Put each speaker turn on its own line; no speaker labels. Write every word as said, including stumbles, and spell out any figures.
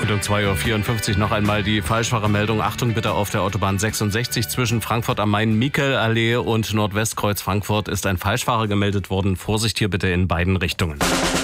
Und um zwei Uhr vierundfünfzig noch einmal die Falschfahrermeldung. Achtung bitte auf der Autobahn sechsundsechzig zwischen Frankfurt am Main, Michelallee und Nordwestkreuz Frankfurt ist ein Falschfahrer gemeldet worden. Vorsicht hier bitte in beiden Richtungen.